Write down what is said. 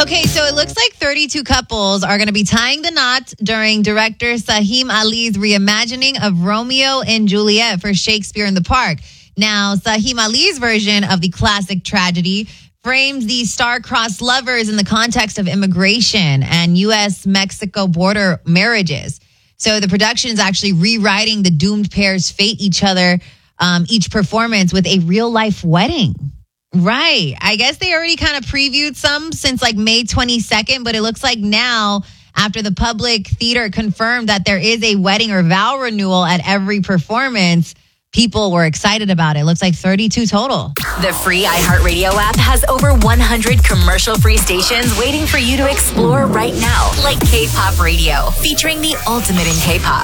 Okay, so it looks like 32 couples are going to be tying the knot during director Saheem Ali's reimagining of Romeo and Juliet for Shakespeare in the Park. Now, Saheem Ali's version of the classic tragedy frames these star-crossed lovers in the context of immigration and U.S.-Mexico border marriages. So the production is actually rewriting the doomed pair's fate each performance with a real-life wedding. Right. I guess they already kind of previewed some since like May 22nd, but it looks like now, after the public theater confirmed that there is a wedding or vow renewal at every performance, people were excited about it. Looks like 32 total. The free iHeartRadio app has over 100 commercial-free stations waiting for you to explore right now, like K-Pop Radio, featuring the ultimate in K-pop.